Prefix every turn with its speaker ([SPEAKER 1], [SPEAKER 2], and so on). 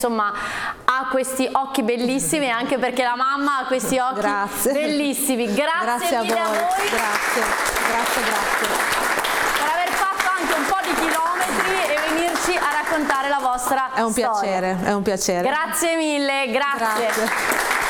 [SPEAKER 1] insomma ha questi occhi bellissimi, anche perché la mamma ha questi occhi bellissimi. Grazie mille a voi.
[SPEAKER 2] Grazie.
[SPEAKER 1] Per aver fatto anche un po' di chilometri e venirci a raccontare la vostra storia.
[SPEAKER 2] È un piacere.
[SPEAKER 1] Grazie mille, grazie.